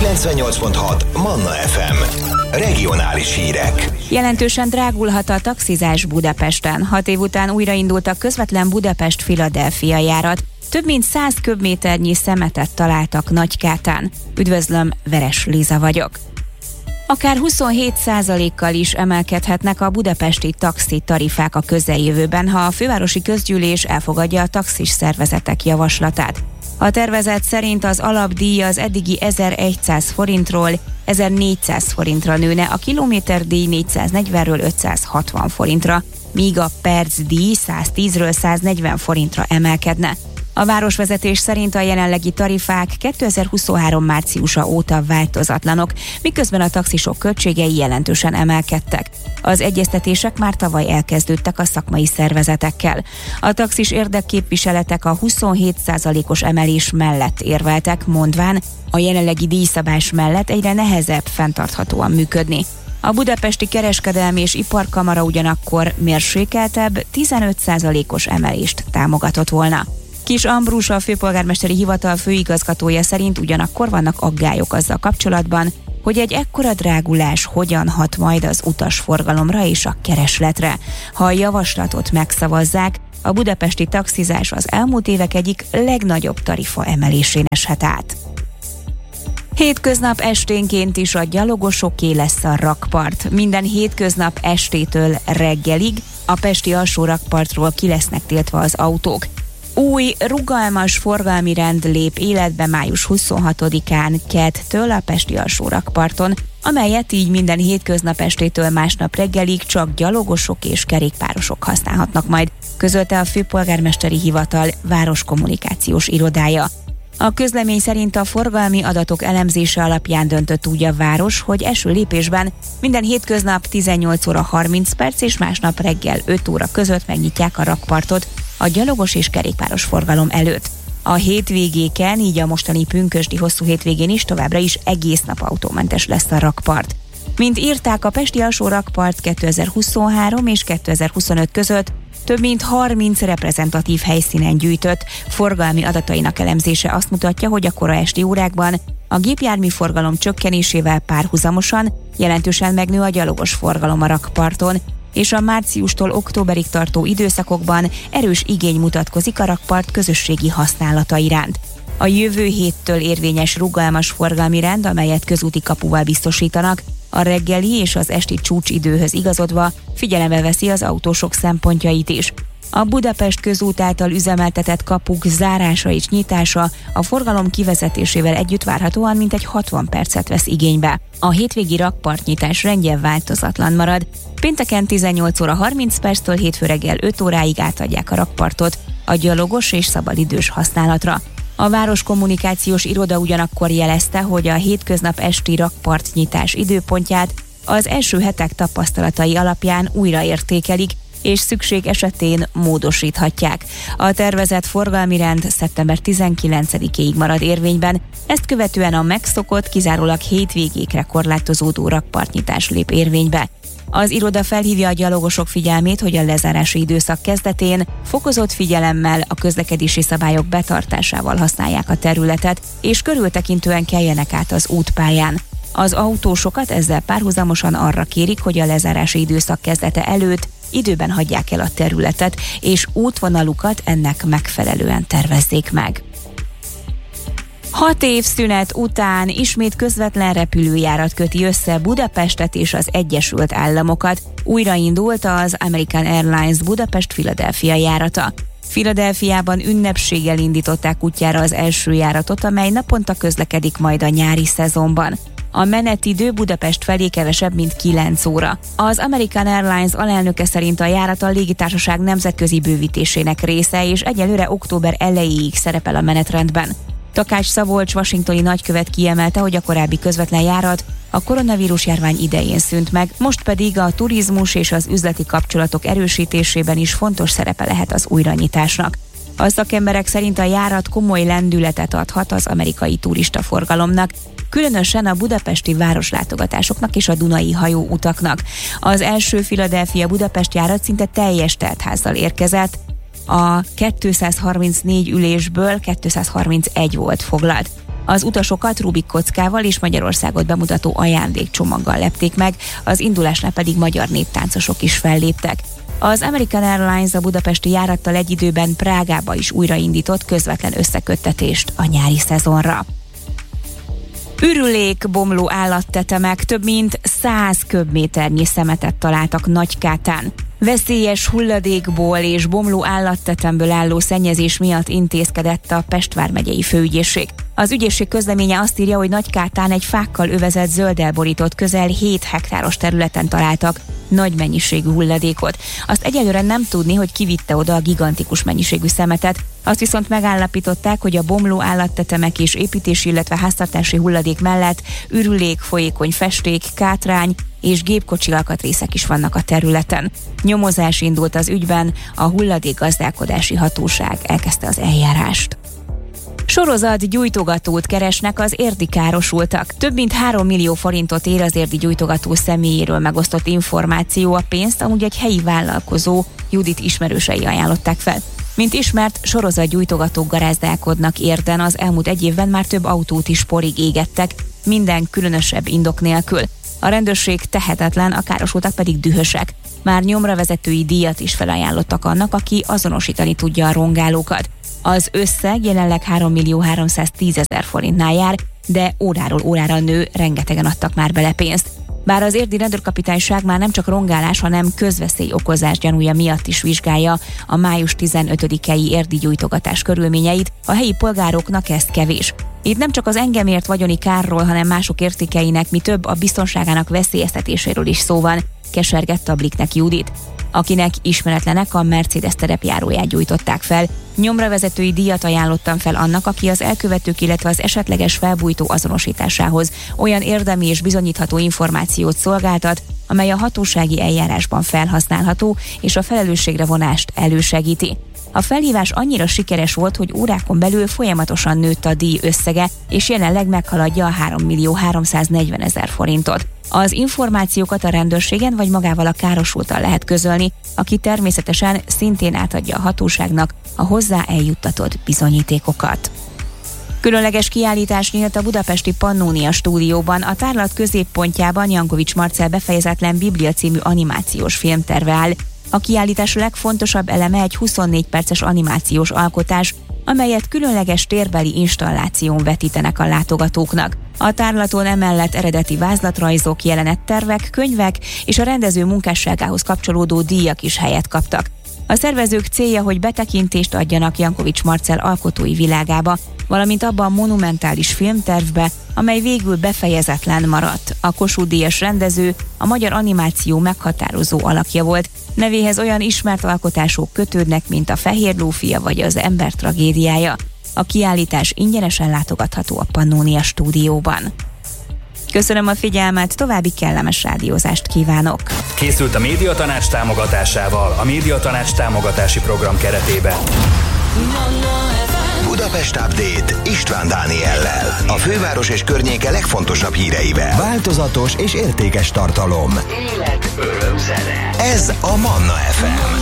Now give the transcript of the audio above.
98.6 Manna FM. Regionális hírek. Jelentősen drágulhat a taxizás Budapesten. 6 év után újraindult a közvetlen Budapest-Philadelphia járat. Több mint 100 köbméternyi szemetet találtak Nagykátán. Üdvözlöm, Veres Liza vagyok. Akár 27%-kal is emelkedhetnek a budapesti taxi tarifák a közeljövőben, ha a fővárosi közgyűlés elfogadja a taxis szervezetek javaslatát. A tervezet szerint az alapdíj az eddigi 1100 forintról 1400 forintra nőne, a kilométerdíj 440-ről 560 forintra, míg a percdíj 110-ről 140 forintra emelkedne. A városvezetés szerint a jelenlegi tarifák 2023 márciusa óta változatlanok, miközben a taxisok költségei jelentősen emelkedtek. Az egyeztetések már tavaly elkezdődtek a szakmai szervezetekkel. A taxis érdekképviseletek a 27%-os emelés mellett érveltek, mondván a jelenlegi díjszabás mellett egyre nehezebb fenntarthatóan működni. A Budapesti Kereskedelmi és Iparkamara ugyanakkor mérsékeltebb 15%-os emelést támogatott volna. Kis Ambrus, a főpolgármesteri hivatal főigazgatója szerint ugyanakkor vannak aggályok azzal kapcsolatban, hogy egy ekkora drágulás hogyan hat majd az utasforgalomra és a keresletre. Ha a javaslatot megszavazzák, a budapesti taxizás az elmúlt évek egyik legnagyobb tarifa emelésén eshet át. Hétköznap esténként is a gyalogosoké lesz a rakpart. Minden hétköznap estétől reggelig a pesti alsó rakpartról ki lesznek tiltva az autók. Új, rugalmas forgalmi rend lép életbe május 26-án kedtől a pesti alsó rakparton, amelyet így minden hétköznap estétől másnap reggelig csak gyalogosok és kerékpárosok használhatnak majd, közölte a főpolgármesteri hivatal városkommunikációs irodája. A közlemény szerint a forgalmi adatok elemzése alapján döntött úgy a város, hogy első lépésben minden hétköznap 18 óra 30 perc és másnap reggel 5 óra között megnyitják a rakpartot a gyalogos és kerékpáros forgalom előtt. A hétvégéken, így a mostani pünkösdi hosszú hétvégén is továbbra is egész nap autómentes lesz a rakpart. Mint írták, a pesti alsó rakpart 2023 és 2025 között több mint 30 reprezentatív helyszínen gyűjtött forgalmi adatainak elemzése azt mutatja, hogy a kora esti órákban a gépjármű forgalom csökkenésével párhuzamosan jelentősen megnő a gyalogos forgalom a rakparton, és a márciustól októberig tartó időszakokban erős igény mutatkozik a rakpart közösségi használata iránt. A jövő héttől érvényes rugalmas forgalmi rend, amelyet közúti kapuval biztosítanak, a reggeli és az esti csúcsidőhöz igazodva figyelembe veszi az autósok szempontjait is. A Budapest közút által üzemeltetett kapuk zárása és nyitása a forgalom kivezetésével együtt várhatóan mintegy 60 percet vesz igénybe. A hétvégi rakpartnyitás rendje változatlan marad. Pénteken 18 óra 30 perctől hétfő reggel 5 óráig átadják a rakpartot a gyalogos és szabadidős használatra. A város kommunikációs iroda ugyanakkor jelezte, hogy a hétköznap esti rakpartnyitás időpontját az első hetek tapasztalatai alapján újraértékelik, és szükség esetén módosíthatják. A tervezett forgalmi rend szeptember 19-ig marad érvényben, ezt követően a megszokott, kizárólag hétvégékre korlátozódó rakpartnyitás lép érvénybe. Az iroda felhívja a gyalogosok figyelmét, hogy a lezárási időszak kezdetén fokozott figyelemmel a közlekedési szabályok betartásával használják a területet, és körültekintően keljenek át az útpályán. Az autósokat ezzel párhuzamosan arra kérik, hogy a lezárási időszak kezdete előtt időben hagyják el a területet, és útvonalukat ennek megfelelően tervezzék meg. 6 év szünet után ismét közvetlen repülőjárat köti össze Budapestet és az Egyesült Államokat. Újraindult az American Airlines Budapest-Philadelphia járata. Philadelphiában ünnepséggel indították útjára az első járatot, amely naponta közlekedik majd a nyári szezonban. A menetidő Budapest felé kevesebb, mint 9 óra. Az American Airlines alelnöke szerint a járat a légitársaság nemzetközi bővítésének része, és egyelőre október elejéig szerepel a menetrendben. Takács Szabolcs washingtoni nagykövet kiemelte, hogy a korábbi közvetlen járat a koronavírus járvány idején szűnt meg, most pedig a turizmus és az üzleti kapcsolatok erősítésében is fontos szerepe lehet az újranyitásnak. A szakemberek szerint a járat komoly lendületet adhat az amerikai turistaforgalomnak, különösen a budapesti városlátogatásoknak és a dunai hajóutaknak. Az első Philadelphia-Budapest járat szinte teljes teltházzal érkezett, a 234 ülésből 231 volt foglalt. Az utasokat Rubik kockával és Magyarországot bemutató ajándékcsomaggal lepték meg, az indulásnál pedig magyar néptáncosok is felléptek. Az American Airlines a budapesti járattal egy időben Prágába is újraindított közvetlen összeköttetést a nyári szezonra. Ürülék, bomló állattetemek, több mint 100 köbméternyi szemetet találtak Nagykátán. Veszélyes hulladékból és bomló állattetemből álló szennyezés miatt intézkedett a Pest vármegyei főügyészség. Az ügyészség közleménye azt írja, hogy Nagykátán egy fákkal övezett zölddel borított közel 7 hektáros területen találtak nagy mennyiségű hulladékot. Azt egyelőre nem tudni, hogy ki vitte oda a gigantikus mennyiségű szemetet. Azt viszont megállapították, hogy a bomló állattetemek és építési, illetve háztartási hulladék mellett ürülék, folyékony festék, kátrány és gépkocsi alkatrészek is vannak a területen. Nyomozás indult az ügyben, a hulladékgazdálkodási hatóság elkezdte az eljárást. Sorozat gyújtogatót keresnek az érdi károsultak. Több mint 3 millió forintot ér az érdi gyújtogató személyéről megosztott információ, a pénzt amúgy egy helyi vállalkozó, Judit ismerősei ajánlották fel. Mint ismert, sorozatgyújtogatók garázdálkodnak Érden, az elmúlt egy évben már több autót is porig égettek, minden különösebb indok nélkül. A rendőrség tehetetlen, a károsultak pedig dühösek. Már nyomravezetői díjat is felajánlottak annak, aki azonosítani tudja a rongálókat. Az összeg jelenleg 3.310.000 forintnál jár, de óráról órára nő, rengetegen adtak már bele pénzt. Bár az érdi rendőrkapitányság már nem csak rongálás, hanem közveszély okozás gyanúja miatt is vizsgálja a május 15-i érdi gyújtogatás körülményeit, a helyi polgároknak ez kevés. Itt nem csak az engemért vagyoni kárról, hanem mások értékeinek, mi több, a biztonságának veszélyeztetéséről is szó van, kesergett a Bliknek Judit, akinek ismeretlenek a Mercedes terepjáróját gyújtották fel. Nyomravezetői díjat ajánlottam fel annak, aki az elkövetők, illetve az esetleges felbújtó azonosításához olyan érdemi és bizonyítható információt szolgáltat, amely a hatósági eljárásban felhasználható és a felelősségre vonást elősegíti. A felhívás annyira sikeres volt, hogy órákon belül folyamatosan nőtt a díj összege, és jelenleg meghaladja a 3.340.000 forintot. Az információkat a rendőrségen vagy magával a károsulttal lehet közölni, aki természetesen szintén átadja a hatóságnak a hozzá eljuttatott bizonyítékokat. Különleges kiállítás nyílt a budapesti Pannónia stúdióban, a tárlat középpontjában Jankovics Marcell befejezetlen Biblia című animációs filmterve áll. A kiállítás legfontosabb eleme egy 24 perces animációs alkotás, amelyet különleges térbeli installáción vetítenek a látogatóknak. A tárlaton emellett eredeti vázlatrajzok, jelenettervek, könyvek és a rendező munkásságához kapcsolódó díjak is helyet kaptak. A szervezők célja, hogy betekintést adjanak Jankovics Marcell alkotói világába, valamint abba a monumentális filmtervbe, amely végül befejezetlen maradt. A Kossuth-díjas rendező a magyar animáció meghatározó alakja volt, nevéhez olyan ismert alkotások kötődnek, mint a Fehér lófia vagy az Ember tragédiája. A kiállítás ingyenesen látogatható a Pannónia stúdióban. Köszönöm a figyelmet, további kellemes rádiózást kívánok! Készült a Médiatanács támogatásával, a Médiatanács támogatási program keretében. Budapest Update István Dániellel. A főváros és környéke legfontosabb híreivel. Változatos és értékes tartalom. Élet, öröm, zene. Ez a Manna FM.